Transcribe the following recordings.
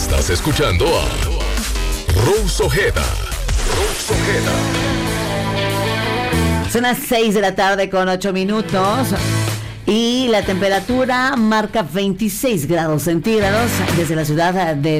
Estás escuchando a Rose Ojeda. Rose Ojeda. Son las 6 de la tarde con 8 minutos. Y la temperatura marca 26 grados centígrados desde la ciudad de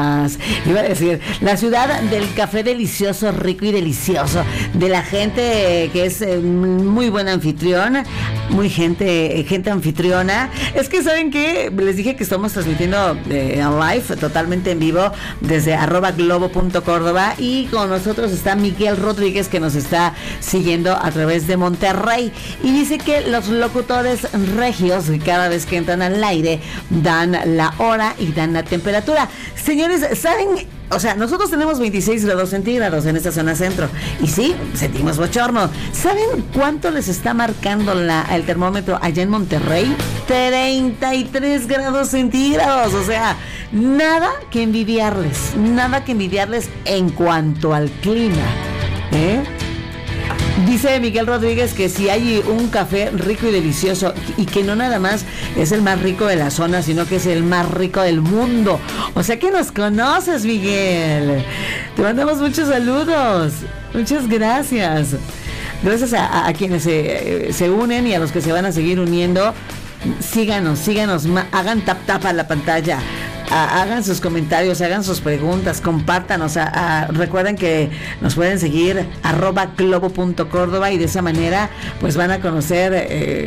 la ciudad del café delicioso, rico y delicioso, de la gente que es muy buena anfitriona, gente anfitriona. Es que ¿saben qué? Les dije que estamos transmitiendo en live, totalmente en vivo, desde @globo.córdoba, y con nosotros está Miguel Rodríguez, que nos está siguiendo a través de Monterrey, y dice que los locutores regios cada vez que entran al aire dan la hora y dan la temperatura. Señores, ¿saben? O sea, nosotros tenemos 26 grados centígrados en esta zona centro y sí, sentimos bochorno. ¿Saben cuánto les está marcando el termómetro allá en Monterrey? 33 grados centígrados. O sea, nada que envidiarles en cuanto al clima, ¿eh? Dice Miguel Rodríguez que si hay un café rico y delicioso, y que no nada más es el más rico de la zona, sino que es el más rico del mundo. O sea que nos conoces, Miguel. Te mandamos muchos saludos. Muchas gracias. Gracias a quienes se unen y a los que se van a seguir uniendo. Síganos, hagan tap a la pantalla. Hagan sus comentarios, hagan sus preguntas, compártanos. Recuerden que nos pueden seguir @globo.córdoba, y de esa manera pues van a conocer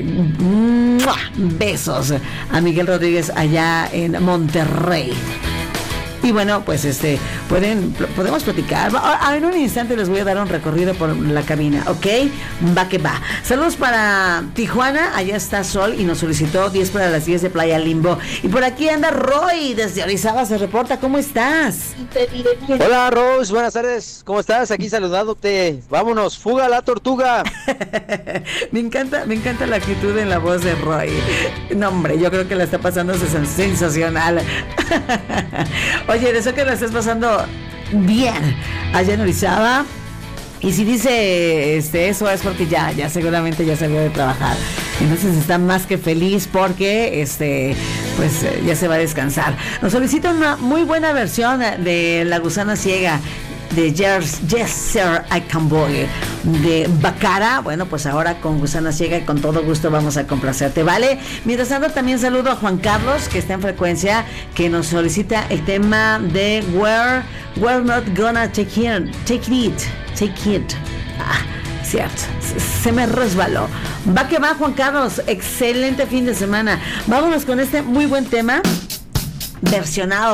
besos a Miguel Rodríguez allá en Monterrey. Y bueno, pues podemos platicar. En un instante les voy a dar un recorrido por la cabina, ¿ok? Va que va. Saludos para Tijuana, allá está Sol y nos solicitó 10 para las 10 de Playa Limbo. Y por aquí anda Roy, desde Orizaba se reporta. ¿Cómo estás? Hola Rose, buenas tardes. ¿Cómo estás? Aquí saludándote. Vámonos, fuga la tortuga. Me encanta la actitud en la voz de Roy. No, hombre, yo creo que la está pasando sensacional. Oye, deseo que la estés pasando bien allá en Orizaba. Y si dice eso es porque ya seguramente ya salió de trabajar. Entonces está más que feliz porque ya se va a descansar. Nos solicita una muy buena versión de La Gusana Ciega, de Yes Sir I Can Boy, de Bacara. Bueno, pues ahora con Gusana Ciega, y con todo gusto vamos a complacerte, ¿vale? Mientras tanto, también saludo a Juan Carlos, que está en frecuencia, que nos solicita el tema de We're Not Gonna Take It. Cierto, se me resbaló. Va que va, Juan Carlos, excelente fin de semana. Vámonos con este muy buen tema versionado